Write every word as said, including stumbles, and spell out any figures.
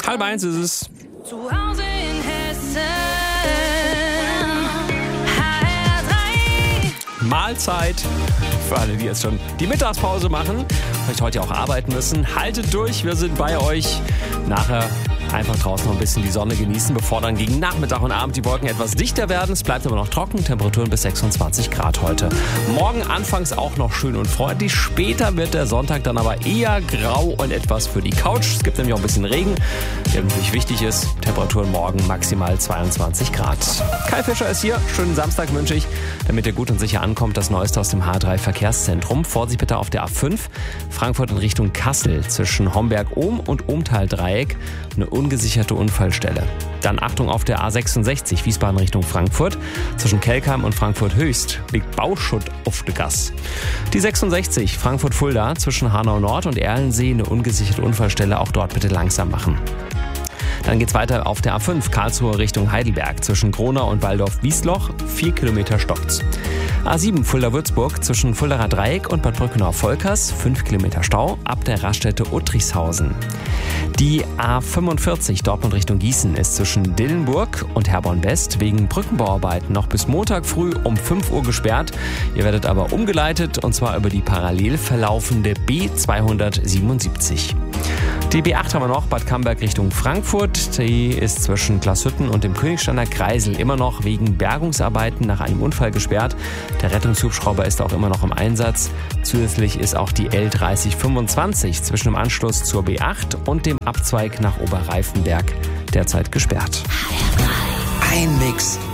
Halb eins ist es. Zu Hause in Hessen. H R drei. Mahlzeit für alle, die jetzt schon die Mittagspause machen, vielleicht heute auch arbeiten müssen. Haltet durch, wir sind bei euch. Nachher einfach draußen noch ein bisschen die Sonne genießen, bevor dann gegen Nachmittag und Abend die Wolken etwas dichter werden. Es bleibt aber noch trocken, Temperaturen bis sechsundzwanzig Grad heute. Morgen anfangs auch noch schön und freundlich. Später wird der Sonntag dann aber eher grau und etwas für die Couch. Es gibt nämlich auch ein bisschen Regen, der natürlich wichtig ist. Temperaturen morgen maximal zweiundzwanzig Grad. Kai Fischer ist hier. Schönen Samstag wünsche ich, damit ihr gut und sicher ankommt. Das Neueste aus dem H drei Verkehrszentrum. Vorsicht bitte auf der A fünf. Frankfurt in Richtung Kassel zwischen Homberg-Ohm und Ohmtal-Dreieck. Eine ungesicherte Unfallstelle. Dann Achtung auf der A sechsundsechzig Wiesbaden Richtung Frankfurt. Zwischen Kelkheim und Frankfurt Höchst liegt Bauschutt auf der Gas. Die sechsundsechzig Frankfurt-Fulda zwischen Hanau Nord und Erlensee. Eine ungesicherte Unfallstelle. Auch dort bitte langsam machen. Dann geht's weiter auf der A fünf Karlsruhe Richtung Heidelberg. Zwischen Gronau und Waldorf-Wiesloch. Vier Kilometer stockt's. A sieben Fulda-Würzburg zwischen Fuldaer Dreieck und Bad Brückenau-Volkers. Fünf Kilometer Stau ab der Raststätte Uttrichshausen. Die A fünfundvierzig Dortmund Richtung Gießen ist zwischen Dillenburg und Herborn-West wegen Brückenbauarbeiten noch bis Montag früh um fünf Uhr gesperrt. Ihr werdet aber umgeleitet und zwar über die parallel verlaufende B zweihundertsiebenundsiebzig. Die B acht haben wir noch, Bad Camberg Richtung Frankfurt. Die ist zwischen Glashütten und dem Königsteiner Kreisel immer noch wegen Bergungsarbeiten nach einem Unfall gesperrt. Der Rettungshubschrauber ist auch immer noch im Einsatz. Zusätzlich ist auch die L dreißig fünfundzwanzig zwischen dem Anschluss zur B acht und dem Abzweig nach Oberreifenberg derzeit gesperrt. Ein Mix